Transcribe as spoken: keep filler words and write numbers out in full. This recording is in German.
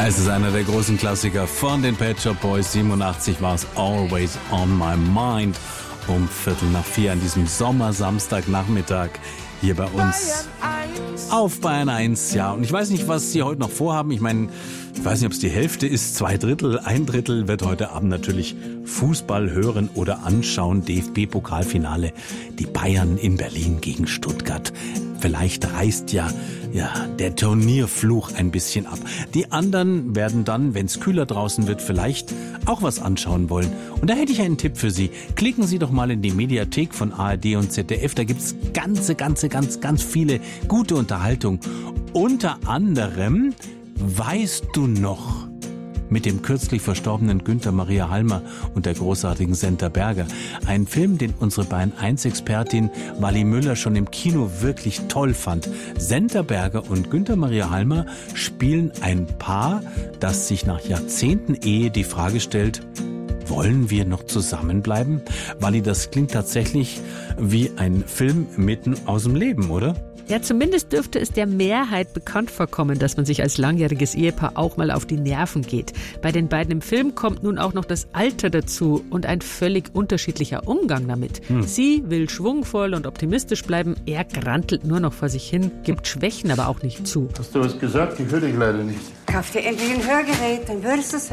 Es ist einer der großen Klassiker von den Pet Shop Boys. siebenundachtzig war es Always on My Mind. Um Viertel nach vier an diesem Sommersamstagnachmittag hier bei uns auf Bayern eins. Ja, und ich weiß nicht, was Sie heute noch vorhaben. Ich meine, ich weiß nicht, ob es die Hälfte ist, zwei Drittel, ein Drittel wird heute Abend natürlich Fußball hören oder anschauen. D F B-Pokalfinale, die Bayern in Berlin gegen Stuttgart. Vielleicht reißt ja, ja der Turnierfluch ein bisschen ab. Die anderen werden dann, wenn es kühler draußen wird, vielleicht auch was anschauen wollen. Und da hätte ich einen Tipp für Sie. Klicken Sie doch mal in die Mediathek von A R D und Z D F. Da gibt's ganze, ganze, ganz, ganz viele gute Unterhaltung. Unter anderem Weißt du noch? Mit dem kürzlich verstorbenen Günther Maria Halmer und der großartigen Senta Berger. Ein Film, den unsere Bayern eins Expertin Wally Müller schon im Kino wirklich toll fand. Senta Berger und Günther Maria Halmer spielen ein Paar, das sich nach Jahrzehnten Ehe die Frage stellt: Wollen wir noch zusammenbleiben? Wally, das klingt tatsächlich wie ein Film mitten aus dem Leben, oder? Ja, zumindest dürfte es der Mehrheit bekannt vorkommen, dass man sich als langjähriges Ehepaar auch mal auf die Nerven geht. Bei den beiden im Film kommt nun auch noch das Alter dazu und ein völlig unterschiedlicher Umgang damit. Hm. Sie will schwungvoll und optimistisch bleiben, er grantelt nur noch vor sich hin, gibt Schwächen aber auch nicht zu. Hast du was gesagt? Ich höre dich leider nicht. Kauf dir endlich ein Hörgerät, dann würdest du es